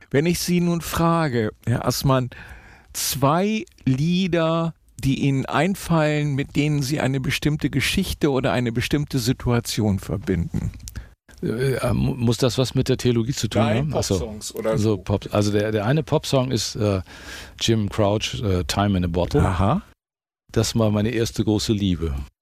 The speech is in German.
Wenn ich Sie nun frage, Herr Assmann, 2 Lieder, die Ihnen einfallen, mit denen Sie eine bestimmte Geschichte oder eine bestimmte Situation verbinden. Muss das was mit der Theologie zu tun haben? Popsongs oder so. Pop, also der eine Popsong ist Jim Crouch, Time in a Bottle. Aha. Das war meine erste große Liebe.